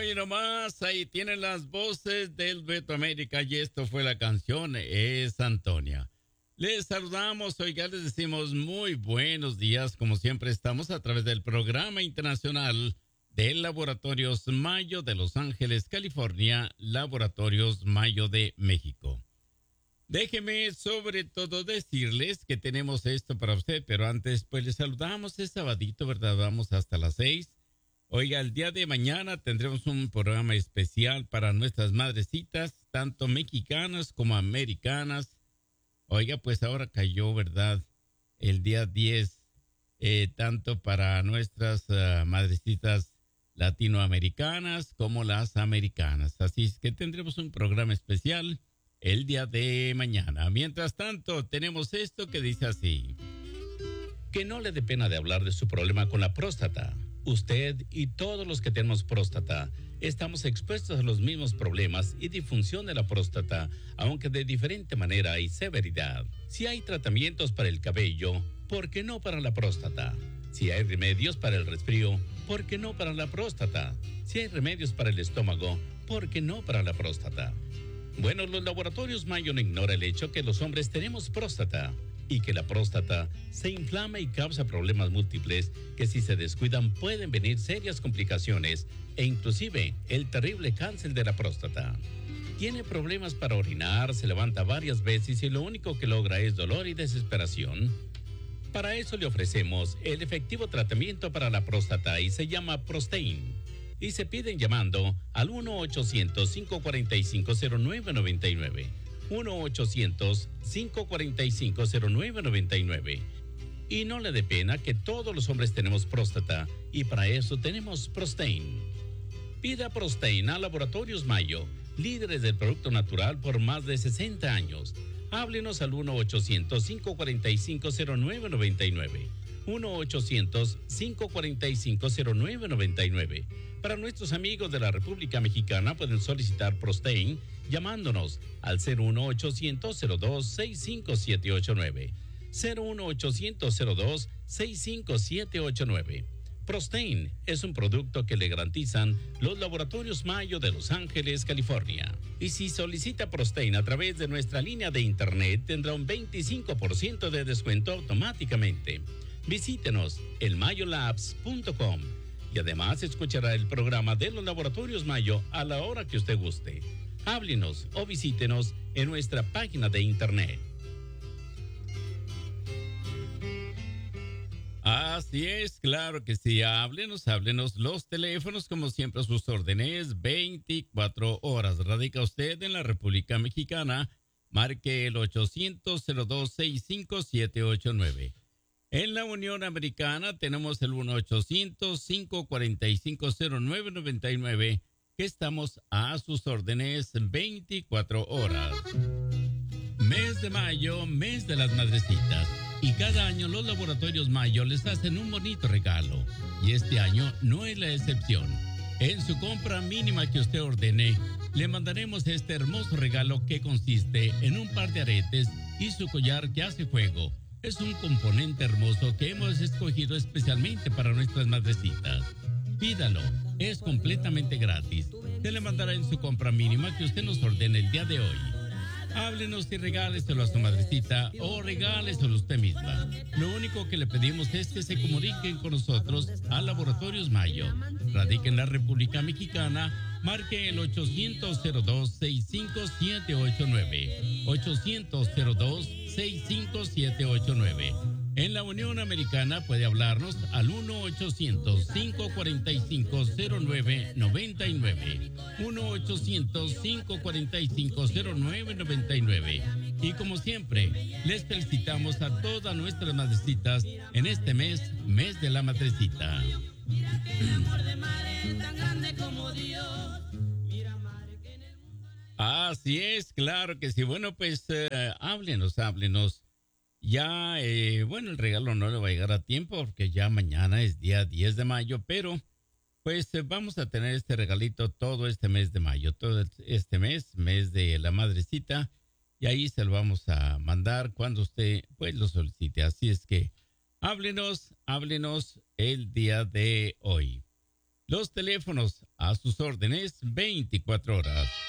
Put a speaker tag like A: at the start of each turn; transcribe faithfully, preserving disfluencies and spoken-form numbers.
A: Hoy nomás, ahí tienen las voces del Beto América y esto fue la canción Es Antonia. Les saludamos, oiga, les decimos muy buenos días, como siempre estamos a través del programa internacional de Laboratorios Mayo de Los Ángeles, California, Laboratorios Mayo de México. Déjeme sobre todo decirles que tenemos esto para usted, pero antes pues les saludamos, es sabadito, ¿verdad? Vamos hasta las seis. Oiga, el día de mañana tendremos un programa especial para nuestras madrecitas, tanto mexicanas como americanas. Oiga, pues ahora cayó, ¿verdad? El día diez, eh, tanto para nuestras uh, madrecitas latinoamericanas como las americanas. Así es que tendremos un programa especial el día de mañana. Mientras tanto, tenemos esto que dice así.
B: Que no le dé pena de hablar de su problema con la próstata. Usted y todos los que tenemos próstata estamos expuestos a los mismos problemas y disfunción de la próstata, aunque de diferente manera y severidad. Si hay tratamientos para el cabello, ¿por qué no para la próstata? Si hay remedios para el resfrío, ¿por qué no para la próstata? Si hay remedios para el estómago, ¿por qué no para la próstata? Bueno, los laboratorios Mayo no ignora el hecho que los hombres tenemos próstata y que la próstata se inflama y causa problemas múltiples que si se descuidan pueden venir serias complicaciones e inclusive el terrible cáncer de la próstata. Tiene problemas para orinar, se levanta varias veces y lo único que logra es dolor y desesperación. Para eso le ofrecemos el efectivo tratamiento para la próstata y se llama Prostain. Y se piden llamando al uno ochocientos, cinco cuatro cinco, cero nueve nueve nueve. uno ochocientos, cinco cuatro cinco, cero nueve nueve nueve. Y no le dé pena que todos los hombres tenemos próstata y para eso tenemos Prostain. Pida Prostain a Laboratorios Mayo, líderes del producto natural por más de sesenta años. Háblenos al uno ochocientos, cinco cuatro cinco, cero nueve nueve nueve. uno ochocientos, cinco cuatro cinco, cero nueve nueve nueve. Para nuestros amigos de la República Mexicana pueden solicitar Prostain llamándonos al cero uno ochocientos, cero dos, seis cinco siete ocho nueve. cero uno ochocientos, cero dos, seis cinco siete ocho nueve. Prostain es un producto que le garantizan los laboratorios Mayo de Los Ángeles, California. Y si solicita Prostain a través de nuestra línea de internet tendrá un veinticinco por ciento de descuento automáticamente. Visítenos en mayo labs punto com y además escuchará el programa de los laboratorios Mayo a la hora que usted guste. Háblenos o visítenos en nuestra página de internet.
A: Así es, claro que sí. Háblenos, háblenos. Los teléfonos, como siempre, a sus órdenes, veinticuatro horas. Radica usted en la República Mexicana. Marque el ochocientos, cero dos, seis cinco siete ocho nueve. En la Unión Americana tenemos el uno ochocientos, cinco cuatro cinco, cero nueve nueve nueve, que estamos a sus órdenes veinticuatro horas. Mes de mayo, mes de las madrecitas. Y cada año los laboratorios Mayo les hacen un bonito regalo. Y este año no es la excepción. En su compra mínima que usted ordene, le mandaremos este hermoso regalo que consiste en un par de aretes y su collar que hace juego. Es un componente hermoso que hemos escogido especialmente para nuestras madrecitas. Pídalo, es completamente gratis. Se le mandará en su compra mínima que usted nos ordene el día de hoy. Háblenos y regáleselo a su madrecita o regáleselo a usted misma. Lo único que le pedimos es que se comuniquen con nosotros a Laboratorios Mayo. Radica en la República Mexicana. Marque el ochocientos, cero dos, seis cinco siete ocho nueve. ochocientos, cero dos, seis cinco siete ocho nueve. En la Unión Americana puede hablarnos al uno ochocientos, cinco cuatro cinco, cero nueve nueve nueve. uno ochocientos, cinco cuatro cinco, cero nueve nueve nueve. Y como siempre, les felicitamos a todas nuestras madrecitas en este mes, mes de la madrecita. Así es, claro que sí. Bueno, pues eh, háblenos, háblenos. Ya, eh, bueno, el regalo no le va a llegar a tiempo porque ya mañana es día diez de mayo, pero pues eh, vamos a tener este regalito todo este mes de mayo, todo este mes, mes de la madrecita, y ahí se lo vamos a mandar cuando usted pues lo solicite. Así es que háblenos, háblenos el día de hoy. Los teléfonos a sus órdenes veinticuatro horas.